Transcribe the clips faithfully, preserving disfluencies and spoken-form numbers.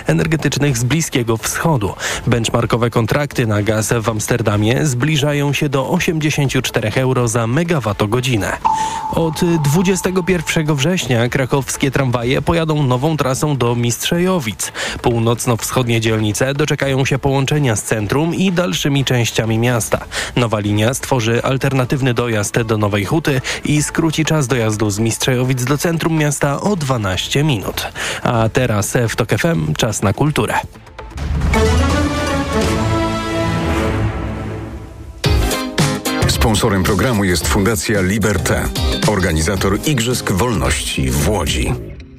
energetycznych z Bliskiego Wschodu. Benchmarkowe kontrakty na gaz w Amsterdamie zbliżają się do osiemdziesiąt cztery euro za megawattogodzinę. Od dwudziestego pierwszego września krakowskie tramwaje pojadą nową trasą do Mistrzejowic. Północno-wschodnie dzielnice doczekają się połączenia z centrum i dalszymi częściami miasta. Nowa linia stworzy alternatywny dojazd do Nowej Huty i skróci czas dojazdu z Mistrzejowic do centrum miasta o dwanaście minut. A teraz w TOK F M czas na kulturę. Sponsorem programu jest Fundacja Liberté, organizator Igrzysk Wolności w Łodzi.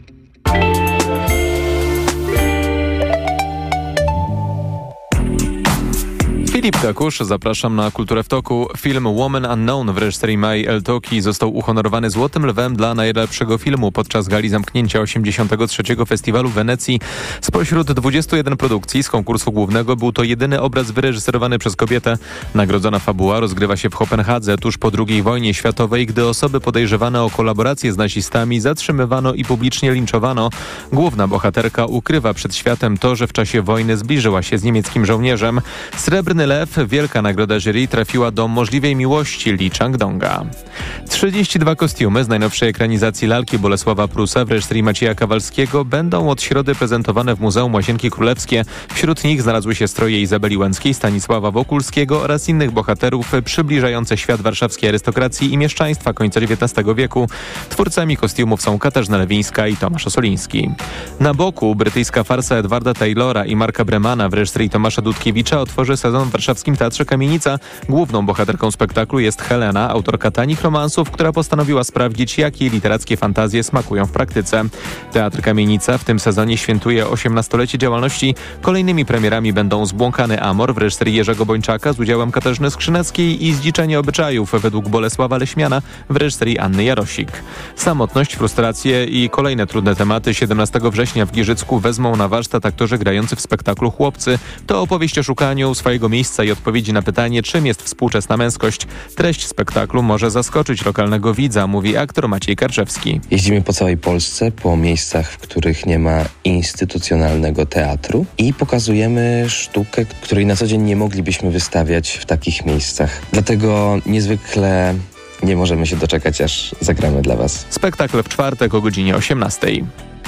Filip Kakusz, zapraszam na Kulturę w Toku. Film Woman Unknown w reżyserii Mai El-Toki został uhonorowany Złotym Lwem dla najlepszego filmu podczas gali zamknięcia osiemdziesiątego trzeciego Festiwalu w Wenecji. Spośród dwudziestu jeden produkcji z konkursu głównego był to jedyny obraz wyreżyserowany przez kobietę. Nagrodzona fabuła rozgrywa się w Kopenhadze tuż po drugiej wojnie światowej, gdy osoby podejrzewane o kolaborację z nazistami zatrzymywano i publicznie linczowano. Główna bohaterka ukrywa przed światem to, że w czasie wojny zbliżyła się z niemieckim żołnierzem. Srebrny Lew, wielka nagroda jury, trafiła do Możliwej Miłości Lee Chang-donga. trzydzieści dwa kostiumy z najnowszej ekranizacji lalki Bolesława Prusa w reżyserii Macieja Kawalskiego będą od środy prezentowane w Muzeum Łazienki Królewskie. Wśród nich znalazły się stroje Izabeli Łęckiej, Stanisława Wokulskiego oraz innych bohaterów przybliżające świat warszawskiej arystokracji i mieszczaństwa końca dziewiętnastego wieku. Twórcami kostiumów są Katarzyna Lewińska i Tomasz Osoliński. Na boku brytyjska farsa Edwarda Taylora i Marka Bremana w reżyserii Tomasza Dudkiewicza otworzy sezon w warszawskim Teatrze Kamienica. Główną bohaterką spektaklu jest Helena, autorka tanich romansów, która postanowiła sprawdzić, jak jej literackie fantazje smakują w praktyce. Teatr Kamienica w tym sezonie świętuje osiemnastolecie działalności. Kolejnymi premierami będą Zbłąkany Amor w reżyserii Jerzego Bończaka z udziałem Katarzyny Skrzyneckiej i Zdziczenie obyczajów według Bolesława Leśmiana w reżyserii Anny Jarosik. Samotność, frustracje i kolejne trudne tematy siedemnastego września w Giżycku wezmą na warsztat aktorzy grający w spektaklu Chłopcy. To opowieść o szukaniu swojego miejsca i odpowiedzi na pytanie, czym jest współczesna męskość. Treść spektaklu może zaskoczyć lokalnego widza, mówi aktor Maciej Karczewski. Jeździmy po całej Polsce, po miejscach, w których nie ma instytucjonalnego teatru i pokazujemy sztukę, której na co dzień nie moglibyśmy wystawiać w takich miejscach. Dlatego niezwykle nie możemy się doczekać, aż zagramy dla Was. Spektakl w czwartek o godzinie osiemnastej.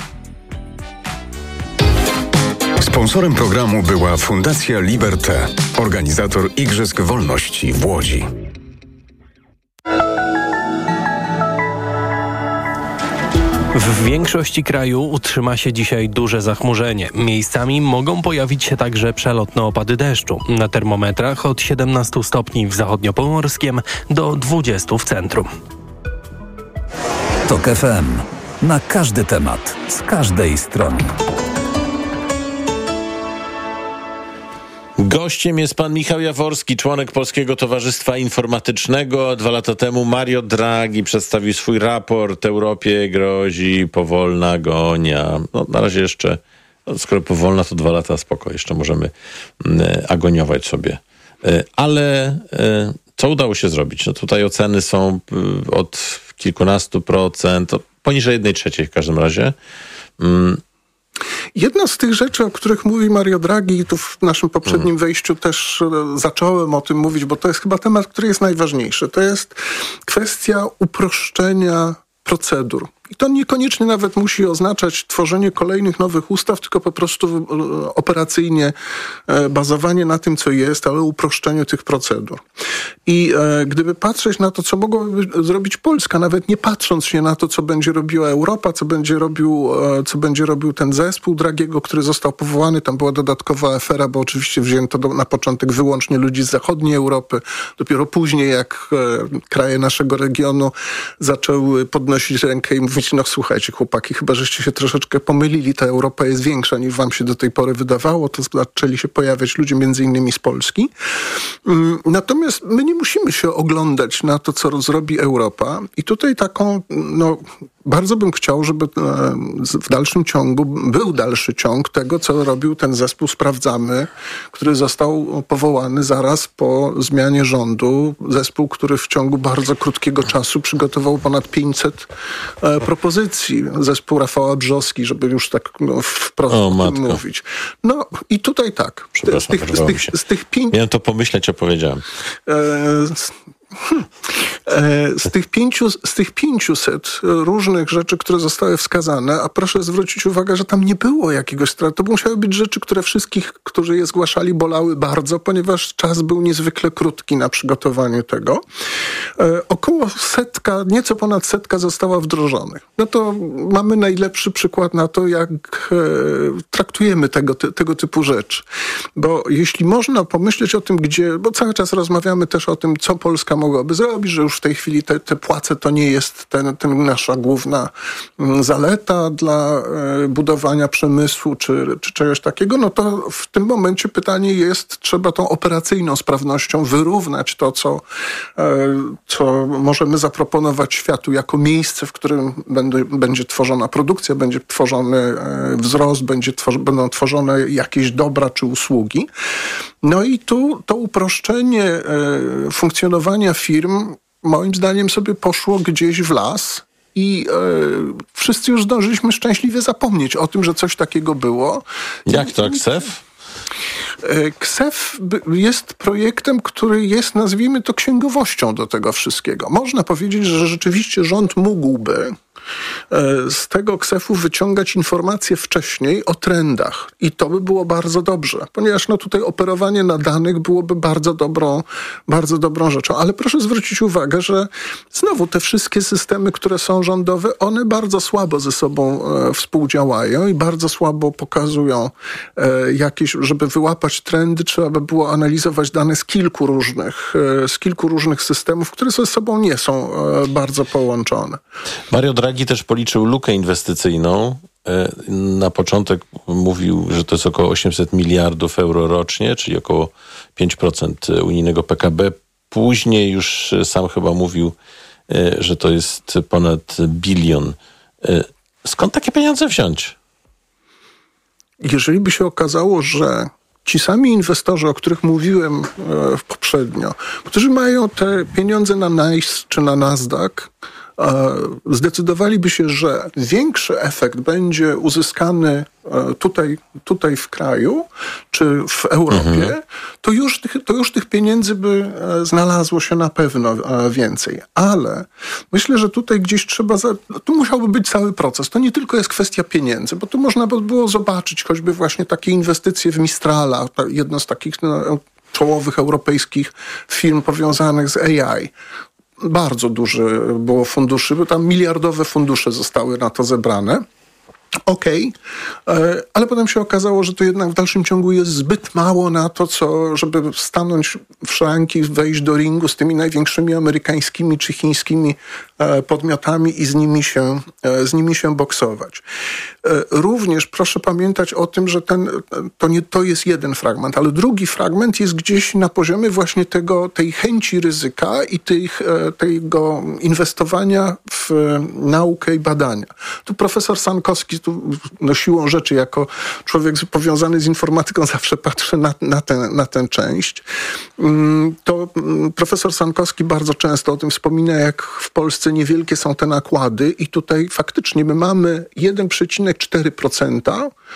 Sponsorem programu była Fundacja Liberté, organizator Igrzysk Wolności w Łodzi. W większości kraju utrzyma się dzisiaj duże zachmurzenie. Miejscami mogą pojawić się także przelotne opady deszczu. Na termometrach od siedemnastu stopni w zachodniopomorskiem do dwudziestu w centrum. TOK F M. Na każdy temat, z każdej strony. Gościem jest pan Michał Jaworski, członek Polskiego Towarzystwa Informatycznego. Dwa lata temu Mario Draghi przedstawił swój raport. Europie grozi powolna agonia. No, na razie jeszcze, no, skoro powolna, to dwa lata spoko. Jeszcze możemy y, agoniować sobie. Y, ale y, co udało się zrobić? No tutaj oceny są y, od kilkunastu procent, poniżej jednej trzeciej w każdym razie. Y, Jedna z tych rzeczy, o których mówi Mario Draghi, tu w naszym poprzednim mm. wejściu też zacząłem o tym mówić, bo to jest chyba temat, który jest najważniejszy. To jest kwestia uproszczenia procedur. I to niekoniecznie nawet musi oznaczać tworzenie kolejnych nowych ustaw, tylko po prostu operacyjnie bazowanie na tym, co jest, ale uproszczenie tych procedur. I e, gdyby patrzeć na to, co mogłaby zrobić Polska, nawet nie patrząc się na to, co będzie robiła Europa, co będzie robił, e, co będzie robił ten zespół Dragiego, który został powołany, tam była dodatkowa afera, bo oczywiście wzięto do, na początek wyłącznie ludzi z zachodniej Europy, dopiero później, jak e, kraje naszego regionu zaczęły podnosić rękę i mówić, no słuchajcie chłopaki, chyba żeście się troszeczkę pomylili, ta Europa jest większa niż wam się do tej pory wydawało, to zaczęli się pojawiać ludzie między innymi z Polski. Natomiast my nie musimy się oglądać na to, co zrobi Europa i tutaj taką, no bardzo bym chciał, żeby w dalszym ciągu był dalszy ciąg tego, co robił ten zespół Sprawdzamy, który został powołany zaraz po zmianie rządu. Zespół, który w ciągu bardzo krótkiego czasu przygotował ponad pięćset e, propozycji. Zespół Rafała Brzoski, żeby już tak no, wprost o, o tym matko. mówić. No i tutaj tak. Przepraszam, z tych, z tych, z tych pięć... Miałem to pomyśleć, opowiedziałem. E, Hmm. Z tych, pięciu, z tych pięciuset różnych rzeczy, które zostały wskazane, a proszę zwrócić uwagę, że tam nie było jakiegoś strachu. To musiały być rzeczy, które wszystkich, którzy je zgłaszali, bolały bardzo, ponieważ czas był niezwykle krótki na przygotowanie tego. E, około setka, nieco ponad setka została wdrożonych. No to mamy najlepszy przykład na to, jak e, traktujemy tego, ty, tego typu rzeczy. Bo jeśli można pomyśleć o tym, gdzie, bo cały czas rozmawiamy też o tym, co Polska mogłaby zrobić, że już w tej chwili te, te płace to nie jest ten, ten nasza główna zaleta dla e, budowania przemysłu czy, czy czegoś takiego, no to w tym momencie pytanie jest, trzeba tą operacyjną sprawnością wyrównać to, co, e, co możemy zaproponować światu jako miejsce, w którym będą, będzie tworzona produkcja, będzie tworzony e, wzrost, będzie tworzy, będą tworzone jakieś dobra czy usługi. No i tu to uproszczenie e, funkcjonowania firm moim zdaniem sobie poszło gdzieś w las i e, wszyscy już zdążyliśmy szczęśliwie zapomnieć o tym, że coś takiego było. Jak to, KSEF? KSEF jest projektem, który jest, nazwijmy to, księgowością do tego wszystkiego. Można powiedzieć, że rzeczywiście rząd mógłby z tego KSEF-u wyciągać informacje wcześniej o trendach. I to by było bardzo dobrze, ponieważ no tutaj operowanie na danych byłoby bardzo dobrą, bardzo dobrą rzeczą. Ale proszę zwrócić uwagę, że znowu te wszystkie systemy, które są rządowe, one bardzo słabo ze sobą e, współdziałają i bardzo słabo pokazują e, jakieś, żeby wyłapać trendy, trzeba by było analizować dane z kilku różnych, e, z kilku różnych systemów, które ze sobą nie są e, bardzo połączone. Mario Draghi też policzył lukę inwestycyjną. Na początek mówił, że to jest około osiemset miliardów euro rocznie, czyli około pięć procent unijnego P K B. Później już sam chyba mówił, że to jest ponad bilion. Skąd takie pieniądze wziąć? Jeżeli by się okazało, że ci sami inwestorzy, o których mówiłem e, poprzednio, którzy mają te pieniądze na NICE czy na Nasdaq, zdecydowaliby się, że większy efekt będzie uzyskany tutaj, tutaj w kraju, czy w Europie, mhm. to, już tych, to już tych pieniędzy by znalazło się na pewno więcej. Ale myślę, że tutaj gdzieś trzeba... Za, tu musiałby być cały proces. To nie tylko jest kwestia pieniędzy, bo tu można by było zobaczyć choćby właśnie takie inwestycje w Mistrala, jedno z takich no, czołowych europejskich firm powiązanych z A I. Bardzo duży było funduszy, bo tam miliardowe fundusze zostały na to zebrane. Okej, okay. Ale potem się okazało, że to jednak w dalszym ciągu jest zbyt mało na to, co, żeby stanąć w szranki, wejść do ringu z tymi największymi amerykańskimi czy chińskimi podmiotami i z nimi się, z nimi się boksować. Również proszę pamiętać o tym, że ten, to nie to jest jeden fragment, ale drugi fragment jest gdzieś na poziomie właśnie tego, tej chęci ryzyka i tych, tego inwestowania w naukę i badania. Tu profesor Sankowski, tu no siłą rzeczy jako człowiek powiązany z informatyką zawsze patrzę na, na, tę, na tę część. To profesor Sankowski bardzo często o tym wspomina, jak w Polsce niewielkie są te nakłady i tutaj faktycznie my mamy jeden przecinek cztery procent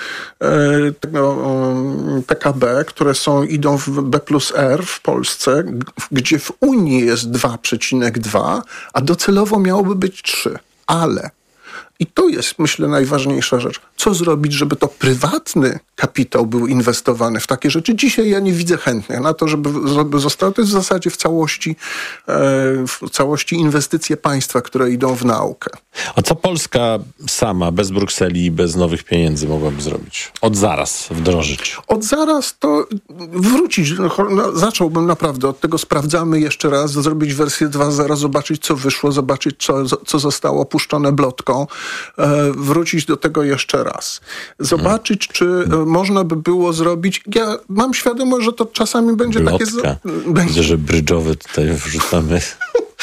tego P K B, które są, idą w B plus R w Polsce, gdzie w Unii jest dwa przecinek dwa, a docelowo miałoby być trzy. Ale i to jest, myślę, najważniejsza rzecz. Co zrobić, żeby to prywatny kapitał był inwestowany w takie rzeczy? Dzisiaj ja nie widzę chętnych na to, żeby, żeby zostało. To jest w zasadzie w całości, e, w całości inwestycje państwa, które idą w naukę. A co Polska sama, bez Brukseli i bez nowych pieniędzy mogłaby zrobić? Od zaraz wdrożyć? Od zaraz to wrócić. No, zacząłbym naprawdę od tego, sprawdzamy jeszcze raz, zrobić wersję dwa zero, zobaczyć, co wyszło, zobaczyć, co, co zostało opuszczone blotką. Wrócić do tego jeszcze raz. Zobaczyć, hmm. czy można by było zrobić... Ja mam świadomość, że to czasami będzie Blotka. takie... Widzę, że brydżowe tutaj wrzucamy.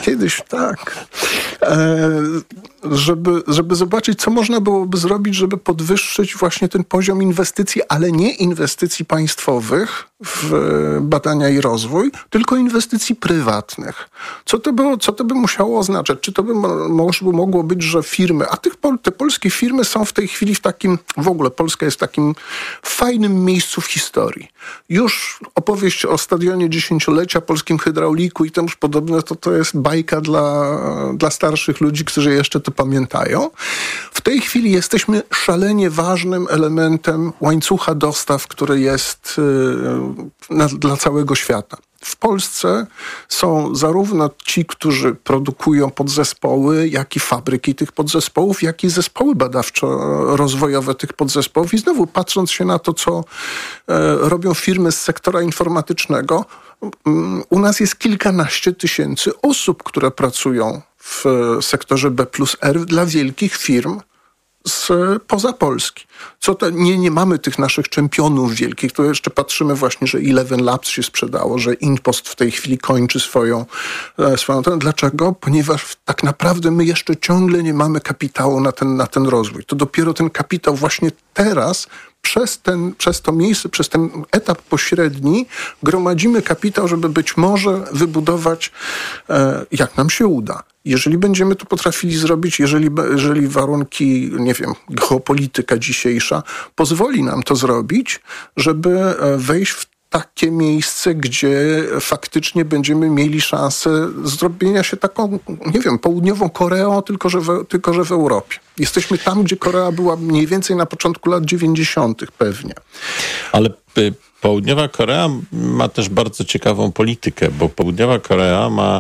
Kiedyś tak. E, żeby, żeby zobaczyć, co można byłoby zrobić, żeby podwyższyć właśnie ten poziom inwestycji, ale nie inwestycji państwowych w badania i rozwój, tylko inwestycji prywatnych. Co to, było, co to by musiało oznaczać? Czy to by mo- mogło być, że firmy, a tych, te polskie firmy są w tej chwili w takim, w ogóle Polska jest w takim fajnym miejscu w historii. Już opowieść o stadionie dziesięciolecia, polskim hydrauliku i temuż podobne, to to jest bajka dla, dla starszych ludzi, którzy jeszcze to pamiętają. W tej chwili jesteśmy szalenie ważnym elementem łańcucha dostaw, który jest yy, na, dla całego świata. W Polsce są zarówno ci, którzy produkują podzespoły, jak i fabryki tych podzespołów, jak i zespoły badawczo-rozwojowe tych podzespołów. I znowu patrząc się na to, co e, robią firmy z sektora informatycznego, um, u nas jest kilkanaście tysięcy osób, które pracują w sektorze B plus R dla wielkich firm z poza Polski. Co to, nie, nie mamy tych naszych czempionów wielkich, to jeszcze patrzymy właśnie, że Eleven Labs się sprzedało, że InPost w tej chwili kończy swoją, swoją... Dlaczego? Ponieważ tak naprawdę my jeszcze ciągle nie mamy kapitału na ten, na ten rozwój. To dopiero ten kapitał właśnie teraz przez, ten, przez to miejsce, przez ten etap pośredni gromadzimy kapitał, żeby być może wybudować, e, jak nam się uda. Jeżeli będziemy to potrafili zrobić, jeżeli, jeżeli warunki, nie wiem, geopolityka dzisiejsza pozwoli nam to zrobić, żeby wejść w takie miejsce, gdzie faktycznie będziemy mieli szansę zrobienia się taką, nie wiem, południową Koreą, tylko że w, tylko że w Europie. Jesteśmy tam, gdzie Korea była mniej więcej na początku lat dziewięćdziesiątych pewnie. Ale y, południowa Korea ma też bardzo ciekawą politykę, bo południowa Korea ma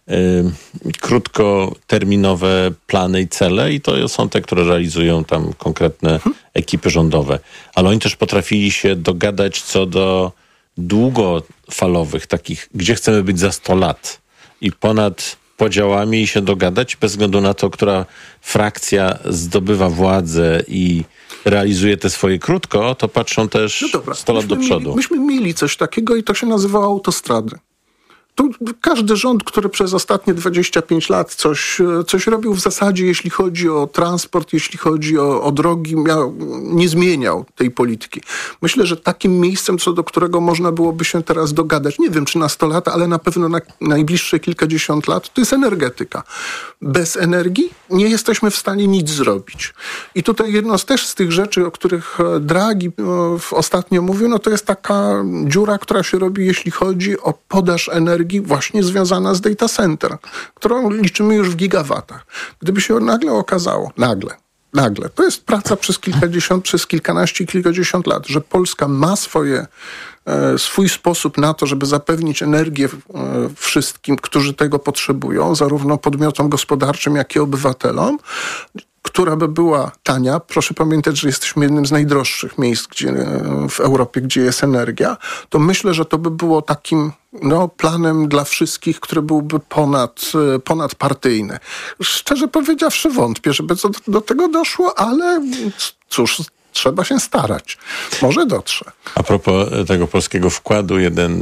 y, krótkoterminowe plany i cele i to są te, które realizują tam konkretne hmm. ekipy rządowe. Ale oni też potrafili się dogadać co do długofalowych, takich, gdzie chcemy być za sto lat i ponad podziałami się dogadać, bez względu na to, która frakcja zdobywa władzę i realizuje te swoje krótko, to patrzą też no dobra, sto lat do przodu. Mieli, myśmy mieli coś takiego i to się nazywało autostrady. Tu każdy rząd, który przez ostatnie dwadzieścia pięć lat coś, coś robił w zasadzie, jeśli chodzi o transport, jeśli chodzi o, o drogi, miał, nie zmieniał tej polityki. Myślę, że takim miejscem, co do którego można byłoby się teraz dogadać, nie wiem czy na sto lat, ale na pewno na najbliższe kilkadziesiąt lat, to jest energetyka. Bez energii nie jesteśmy w stanie nic zrobić. I tutaj jedno z też z tych rzeczy, o których Draghi ostatnio mówił, no to jest taka dziura, która się robi, jeśli chodzi o podaż energii właśnie związana z data center, którą liczymy już w gigawatach. Gdyby się nagle okazało, nagle, nagle, to jest praca przez kilkadziesiąt, przez kilkanaście, kilkadziesiąt lat, że Polska ma swoje, e, swój sposób na to, żeby zapewnić energię e, wszystkim, którzy tego potrzebują, zarówno podmiotom gospodarczym, jak i obywatelom, która by była tania. Proszę pamiętać, że jesteśmy jednym z najdroższych miejsc gdzie, w Europie, gdzie jest energia. To myślę, że to by było takim no, planem dla wszystkich, który byłby ponad, ponadpartyjny. Szczerze powiedziawszy wątpię, żeby do, do tego doszło, ale cóż, trzeba się starać. Może dotrze. A propos tego polskiego wkładu, jeden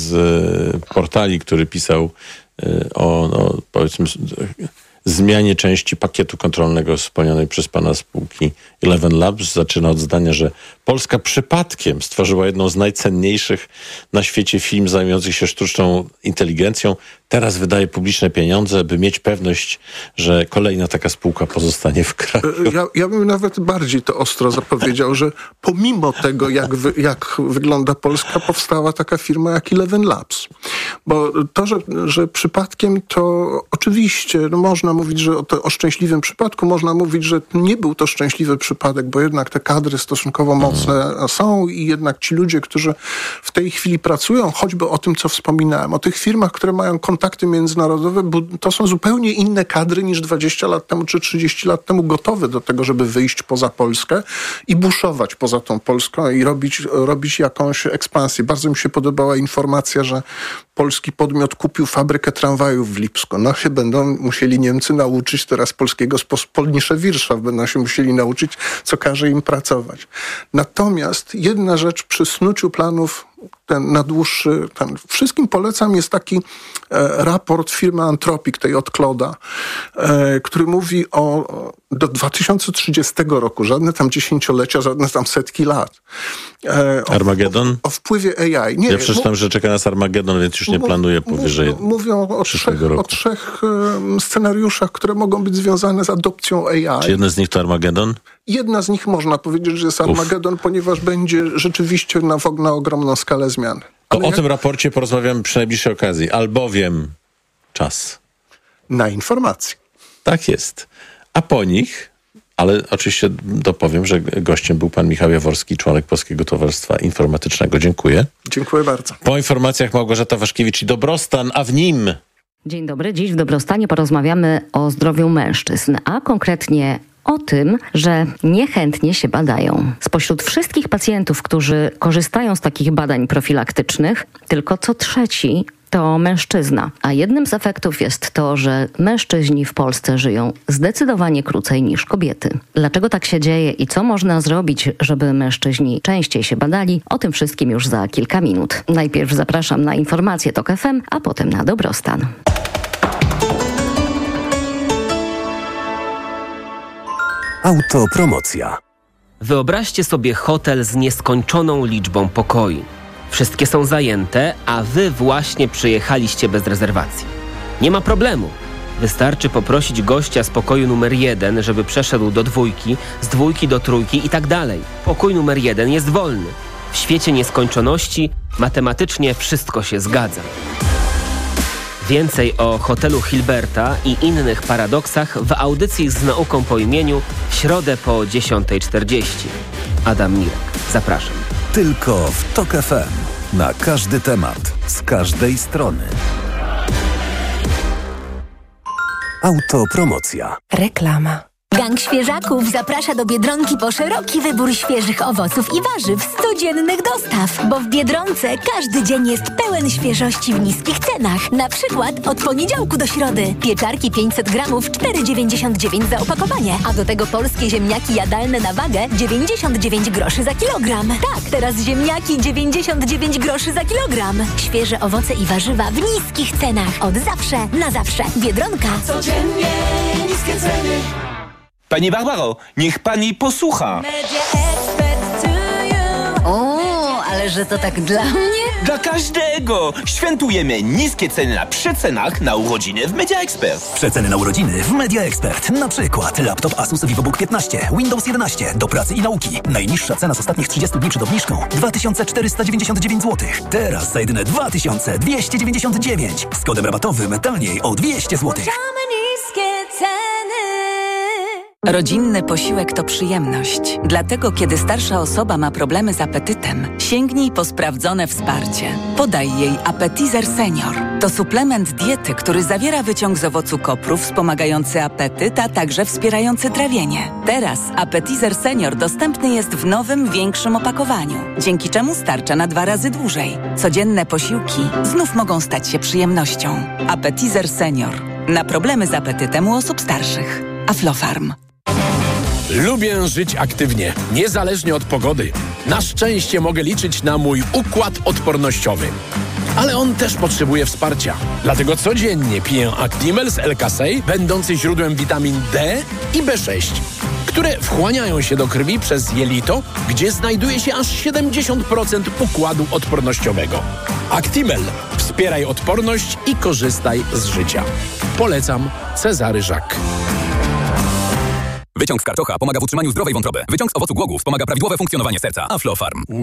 z portali, który pisał o, no, powiedzmy, zmianie części pakietu kontrolnego wspomnianej przez pana spółki Eleven Labs zaczyna od zdania, że Polska przypadkiem stworzyła jedną z najcenniejszych na świecie firm zajmujących się sztuczną inteligencją. Teraz wydaje publiczne pieniądze, by mieć pewność, że kolejna taka spółka pozostanie w kraju. Ja, ja bym nawet bardziej to ostro zapowiedział, że pomimo tego, jak, wy, jak wygląda Polska, powstała taka firma jak Eleven Labs. Bo to, że, że przypadkiem to oczywiście no można mówić, że o, to, o szczęśliwym przypadku, można mówić, że nie był to szczęśliwy przypadek, bo jednak te kadry stosunkowo mocne są i jednak ci ludzie, którzy w tej chwili pracują, choćby o tym, co wspominałem, o tych firmach, które mają kontakty międzynarodowe, bo to są zupełnie inne kadry niż dwadzieścia lat temu czy trzydzieści lat temu gotowe do tego, żeby wyjść poza Polskę i buszować poza tą Polską i robić, robić jakąś ekspansję. Bardzo mi się podobała informacja, że polski podmiot kupił fabrykę tramwajów w Lipsku. No się będą musieli Niemcy nauczyć teraz polskiego z Polnische Wirtschaft, będą się musieli nauczyć, co każe im pracować. Natomiast jedna rzecz przy snuciu planów ten na dłuższy ten. Wszystkim polecam, jest taki e, raport firmy Anthropic, tej od Claude'a, e, który mówi o do dwa tysiące trzydziestego roku, żadne tam dziesięciolecia, żadne tam setki lat. E, o, Armagedon? O, o wpływie A I. Nie, ja przeczytam, że czeka nas Armagedon, więc już nie mów, planuję powyżej mów, Mówią o trzech, roku. o trzech um, scenariuszach, które mogą być związane z adopcją A I. Czy jeden z nich to Armagedon? Jedna z nich można powiedzieć, że jest Armagedon, Uf. ponieważ będzie rzeczywiście na, na ogromną skalę zmian. To Ale o jak... tym raporcie porozmawiamy przy najbliższej okazji, albowiem czas. Na informacji. Tak jest. A po nich, ale oczywiście dopowiem, że gościem był pan Michał Jaworski, członek Polskiego Towarzystwa Informatycznego. Dziękuję. Dziękuję bardzo. Po informacjach Małgorzata Waszkiewicz i Dobrostan, a w nim... Dzień dobry. Dziś w Dobrostanie porozmawiamy o zdrowiu mężczyzn, a konkretnie o tym, że niechętnie się badają. Spośród wszystkich pacjentów, którzy korzystają z takich badań profilaktycznych, tylko co trzeci to mężczyzna. A jednym z efektów jest to, że mężczyźni w Polsce żyją zdecydowanie krócej niż kobiety. Dlaczego tak się dzieje i co można zrobić, żeby mężczyźni częściej się badali? O tym wszystkim już za kilka minut. Najpierw zapraszam na informacje TOK F M, a potem na Dobrostan. Autopromocja. Wyobraźcie sobie hotel z nieskończoną liczbą pokoi. Wszystkie są zajęte, a wy właśnie przyjechaliście bez rezerwacji. Nie ma problemu. Wystarczy poprosić gościa z pokoju numer jeden, żeby przeszedł do dwójki, z dwójki do trójki i tak dalej. Pokój numer jeden jest wolny. W świecie nieskończoności matematycznie wszystko się zgadza. Więcej o hotelu Hilberta i innych paradoksach w audycji z nauką po imieniu w środę po dziesiątej czterdzieści. Adam Mirek, zapraszam. Tylko w TOK F M. Na każdy temat, z każdej strony. Autopromocja. Reklama. Gang Świeżaków zaprasza do Biedronki po szeroki wybór świeżych owoców i warzyw z codziennych dostaw, bo w Biedronce każdy dzień jest pełen świeżości w niskich cenach. Na przykład od poniedziałku do środy. Pieczarki pięćset gramów, cztery dziewięćdziesiąt dziewięć za opakowanie, a do tego polskie ziemniaki jadalne na wagę dziewięćdziesiąt dziewięć groszy za kilogram. Tak, teraz ziemniaki dziewięćdziesiąt dziewięć groszy za kilogram. Świeże owoce i warzywa w niskich cenach. Od zawsze, na zawsze. Biedronka. Codziennie niskie ceny. Pani Barbaro, niech pani posłucha. O, ale że to tak dla mnie? Dla każdego! Świętujemy niskie ceny na przecenach na urodziny w Media Expert. Przeceny na urodziny w Media Expert. Na przykład laptop Asus VivoBook piętnaście, Windows jedenaście, do pracy i nauki. Najniższa cena z ostatnich trzydziestu dni przed obniżką dwa tysiące czterysta dziewięćdziesiąt dziewięć złotych. Teraz za jedyne dwa tysiące dwieście dziewięćdziesiąt dziewięć. Z kodem rabatowym taniej o dwieście złotych. Niskie ceny. Rodzinny posiłek to przyjemność. Dlatego, kiedy starsza osoba ma problemy z apetytem, sięgnij po sprawdzone wsparcie. Podaj jej Appetizer Senior. To suplement diety, który zawiera wyciąg z owocu kopru wspomagający apetyt, a także wspierający trawienie. Teraz Appetizer Senior dostępny jest w nowym, większym opakowaniu, dzięki czemu starcza na dwa razy dłużej. Codzienne posiłki znów mogą stać się przyjemnością. Appetizer Senior. Na problemy z apetytem u osób starszych. Aflofarm. Lubię żyć aktywnie, niezależnie od pogody. Na szczęście mogę liczyć na mój układ odpornościowy. Ale on też potrzebuje wsparcia. Dlatego codziennie piję Actimel z L-Kasei, będący źródłem witamin D i B sześć, które wchłaniają się do krwi przez jelito, gdzie znajduje się aż siedemdziesiąt procent układu odpornościowego. Actimel. Wspieraj odporność i korzystaj z życia. Polecam. Cezary Żak. Wyciąg z karczocha pomaga w utrzymaniu zdrowej wątroby. Wyciąg z owocu głogu wspomaga prawidłowe funkcjonowanie serca. Aflofarm.